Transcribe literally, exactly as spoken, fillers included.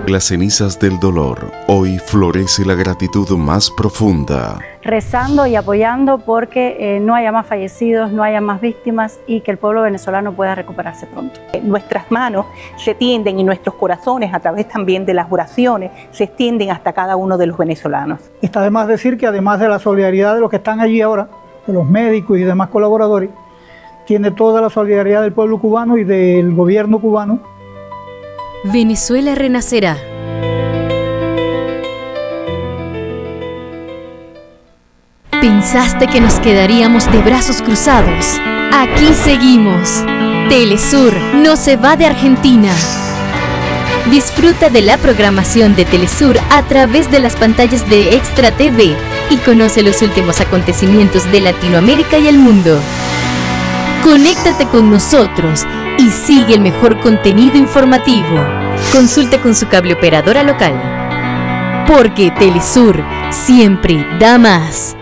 las cenizas del dolor, hoy florece la gratitud más profunda. Rezando y apoyando porque eh, no haya más fallecidos, no haya más víctimas y que el pueblo venezolano pueda recuperarse pronto. Nuestras manos se tienden y nuestros corazones, a través también de las oraciones, se extienden hasta cada uno de los venezolanos. Está de más decir que además de la solidaridad de los que están allí ahora, de los médicos y demás colaboradores, tiene toda la solidaridad del pueblo cubano y del gobierno cubano. Venezuela renacerá. ¿Pensaste que nos quedaríamos de brazos cruzados? Aquí seguimos. Telesur no se va de Argentina. Disfruta de la programación de Telesur a través de las pantallas de Extra T V y conoce los últimos acontecimientos de Latinoamérica y el mundo. Conéctate con nosotros y sigue el mejor contenido informativo. Consulte con su cable operadora local. Porque Telesur siempre da más.